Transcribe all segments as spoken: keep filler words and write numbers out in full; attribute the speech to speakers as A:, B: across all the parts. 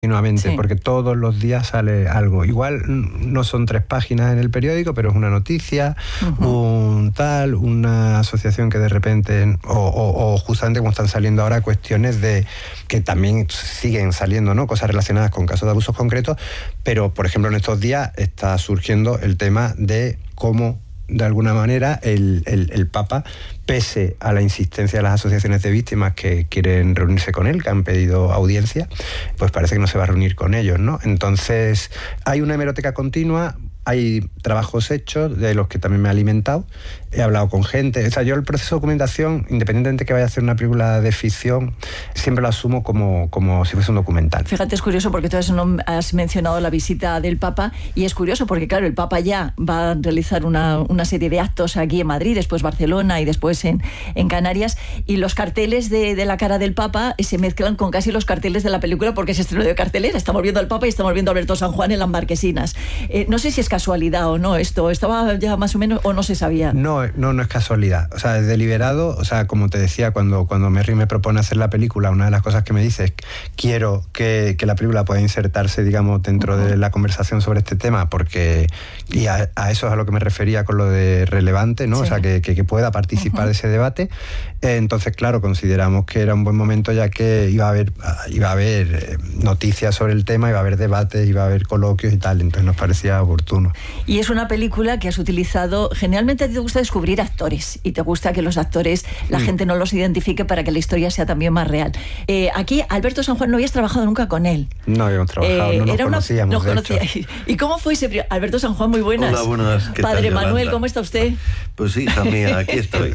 A: continuamente,
B: Sí.
A: porque todos los días sale algo. Igual no son tres páginas en el periódico, pero es una noticia, uh-huh. un tal, una asociación que de repente, o, o, o justamente como están saliendo ahora cuestiones de que también siguen saliendo, ¿no? Cosas relacionadas con casos de abusos concretos, pero por ejemplo en estos días está surgiendo el tema de cómo de alguna manera el, el, el Papa, pese a la insistencia de las asociaciones de víctimas que quieren reunirse con él, que han pedido audiencia, pues parece que no se va a reunir con ellos, ¿no? Entonces hay una hemeroteca continua, hay trabajos hechos de los que también me he alimentado, he hablado con gente, o sea, yo el proceso de documentación, independientemente de que vaya a hacer una película de ficción, siempre lo asumo como, como si fuese un documental.
B: Fíjate, es curioso porque tú has mencionado la visita del Papa, y es curioso porque, claro, el Papa ya va a realizar una, una serie de actos aquí en Madrid, después Barcelona y después en, en Canarias, y los carteles de, de la cara del Papa se mezclan con casi los carteles de la película porque es estreno de cartelera, estamos viendo al Papa y estamos viendo a Alberto San Juan en las Marquesinas. Eh, no sé si es casualidad o no esto, ¿estaba ya más o menos o no se sabía?
A: No, no, no es casualidad, o sea, es deliberado, o sea, como te decía, cuando, cuando Merry me propone hacer la película, una de las cosas que me dice es que quiero que, que la película pueda insertarse, digamos, dentro uh-huh. de la conversación sobre este tema, porque, y a, a eso es a lo que me refería con lo de relevante, ¿no? Sí. O sea, que, que, que pueda participar uh-huh. de ese debate. Eh, entonces, claro, consideramos que era un buen momento, ya que iba a haber, iba a haber eh, noticias sobre el tema, iba a haber debates, iba a haber coloquios y tal, entonces nos parecía oportuno.
B: Y es una película que has utilizado, generalmente a ti te gusta descubrir actores y te gusta que los actores, la mm. gente no los identifique para que la historia sea también más real. Eh, aquí, Alberto San Juan, no habías trabajado nunca con él.
A: No habíamos trabajado, eh, no nos era conocíamos,
B: una, nos conocía. ¿Y cómo fue ese primer? Alberto San Juan, muy buenas.
C: Hola, buenas. ¿Qué
B: Padre
C: tal,
B: Manuel,
C: Yolanda?
B: ¿cómo está usted?
C: Pues sí, hija mía, aquí estoy.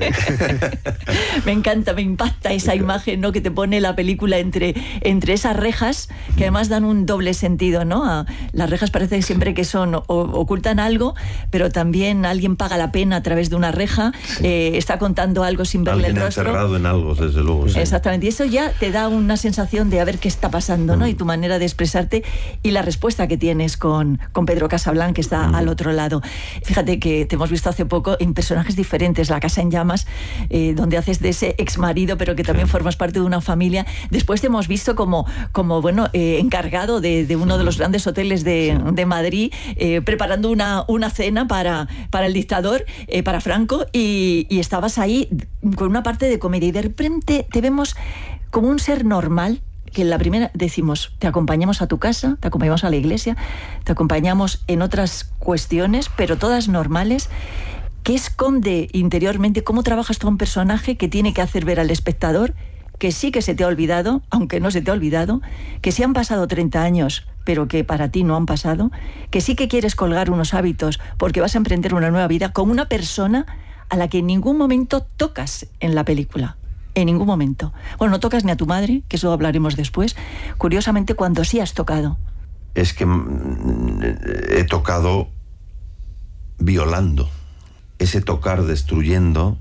B: Me encanta, me impacta esa imagen, ¿no?, que te pone la película entre, entre esas rejas, que además dan un doble sentido, ¿no? A, las rejas parece siempre que son, o, ocultan algo, pero también alguien paga la pena a través de una reja, eh, está contando algo sin verle
C: alguien
B: el rostro.
C: encerrado en algo, desde luego. Sí.
B: Exactamente, y eso ya te da una sensación de a ver qué está pasando, ¿no?
C: Mm.
B: Y tu manera de expresarte y la respuesta que tienes con, con Pedro Casablanc, que está mm. al otro lado. Fíjate que te hemos visto hace poco en personajes diferentes, La Casa en Llamas, eh, donde haces de ese exmarido, pero que también sí. formas parte de una familia. Después te hemos visto como, como bueno, eh, encargado de, de uno de los grandes hoteles de, sí. de Madrid, eh, preparando una, una cena para, para el dictador, eh, para Franco, y, y estabas ahí con una parte de comedia, y de repente te vemos como un ser normal, que en la primera decimos, te acompañamos a tu casa, te acompañamos a la iglesia, te acompañamos en otras cuestiones, pero todas normales. ¿Qué esconde interiormente? ¿Cómo trabajas tú a un personaje que tiene que hacer ver al espectador que sí que se te ha olvidado, aunque no se te ha olvidado, que sí han pasado treinta años, pero que para ti no han pasado, que sí que quieres colgar unos hábitos porque vas a emprender una nueva vida con una persona a la que en ningún momento tocas en la película? En ningún momento. Bueno, no tocas ni a tu madre, que eso hablaremos después. Curiosamente, cuando sí has tocado.
C: Es que he tocado violando. Ese tocar destruyendo,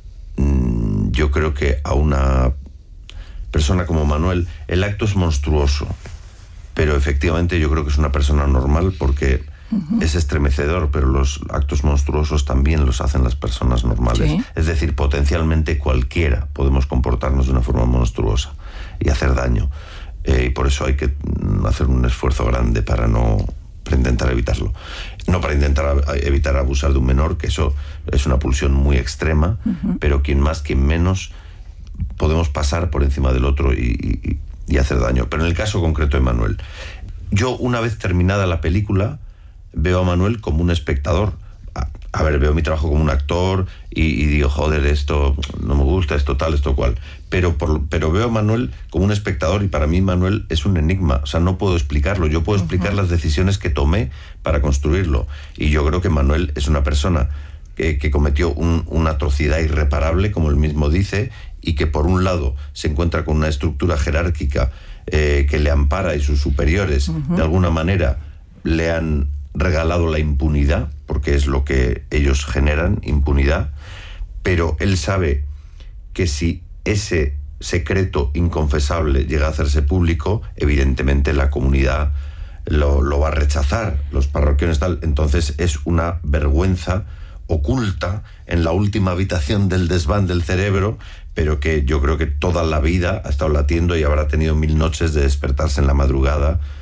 C: yo creo que a una persona como Manuel, el acto es monstruoso, pero efectivamente yo creo que es una persona normal, porque uh-huh. es estremecedor, pero los actos monstruosos también los hacen las personas normales. Sí. Es decir, potencialmente cualquiera podemos comportarnos de una forma monstruosa y hacer daño. Eh, y por eso hay que hacer un esfuerzo grande para no para intentar evitarlo. No para intentar evitar abusar de un menor, que eso es una pulsión muy extrema, uh-huh. pero quien más, quien menos, podemos pasar por encima del otro y, y, y hacer daño. Pero en el caso concreto de Manuel, yo, una vez terminada la película, veo a Manuel como un espectador. A, a ver, veo mi trabajo como un actor y, y digo, joder, esto no me gusta, esto tal, esto cual. Pero, por, pero veo a Manuel como un espectador, y para mí Manuel es un enigma. O sea, no puedo explicarlo. Yo puedo explicar uh-huh. las decisiones que tomé para construirlo. Y yo creo que Manuel es una persona que, que cometió un, una atrocidad irreparable, como él mismo dice, y que por un lado se encuentra con una estructura jerárquica eh, que le ampara, y sus superiores uh-huh. de alguna manera le han regalado la impunidad, porque es lo que ellos generan, impunidad. Pero él sabe que si ese secreto inconfesable llega a hacerse público, evidentemente la comunidad lo, lo va a rechazar, los parroquianos tal. Entonces es una vergüenza oculta en la última habitación del desván del cerebro, pero que yo creo que toda la vida ha estado latiendo y habrá tenido mil noches de despertarse en la madrugada